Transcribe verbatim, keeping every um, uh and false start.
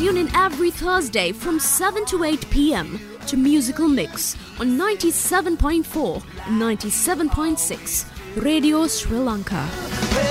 Tune in every Thursday from seven to eight p.m. to Musical Mix on ninety-seven point four and ninety-seven point six Radio Sri Lanka.